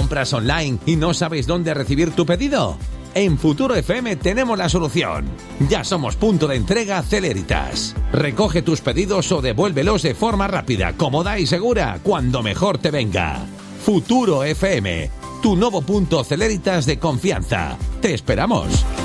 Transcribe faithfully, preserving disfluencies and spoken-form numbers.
¿Compras online y no sabes dónde recibir tu pedido? En Futuro F M tenemos la solución. Ya somos punto de entrega Celeritas. Recoge tus pedidos o devuélvelos de forma rápida, cómoda y segura, cuando mejor te venga. Futuro F M, tu nuevo punto Celeritas de confianza. Te esperamos.